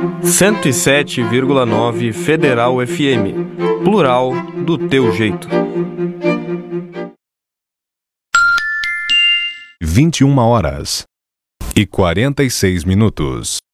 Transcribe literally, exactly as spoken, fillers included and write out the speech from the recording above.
cento e sete vírgula nove Federal F M. Plural do teu jeito. vinte e uma horas e quarenta e seis minutos.